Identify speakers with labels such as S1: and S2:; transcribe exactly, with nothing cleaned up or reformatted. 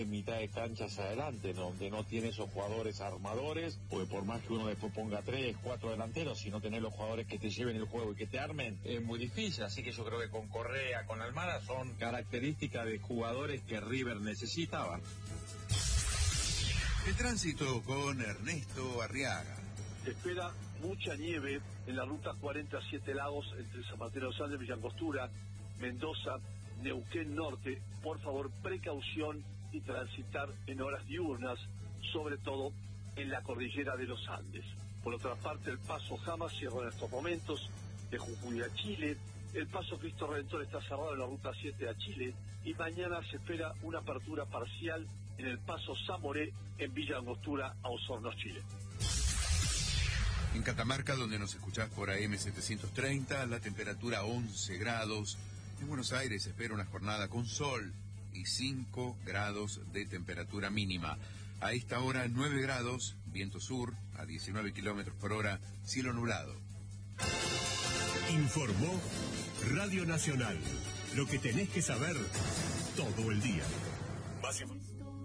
S1: en mitad de cancha hacia adelante, ¿no? Donde no tiene esos jugadores armadores, porque por más que uno después ponga tres, cuatro delanteros, si no tenés los jugadores que te lleven el juego y que te armen, es muy difícil. Así que yo creo que con Correa, con Almada, son características de jugadores que River necesitaba.
S2: El tránsito con Ernesto Arriaga.
S3: Se espera mucha nieve en la ruta cuarenta a Siete Lagos entre San Martín de los Andes, Villa Angostura, Mendoza, Neuquén Norte. Por favor, precaución y transitar en horas diurnas, sobre todo en la cordillera de los Andes. Por otra parte, el paso Jama cierra en estos momentos de Jujuy a Chile. El paso Cristo Redentor está cerrado en la ruta siete a Chile. Y mañana se espera una apertura parcial en el paso Zamoré en Villa Angostura a Osorno, Chile.
S2: En Catamarca, donde nos escuchás por A M setecientos treinta, la temperatura once grados. En Buenos Aires se espera una jornada con sol y cinco grados de temperatura mínima. A esta hora nueve grados, viento sur a diecinueve kilómetros por hora, cielo nublado.
S4: Informó Radio Nacional. Lo que tenés que saber todo el día. Más info-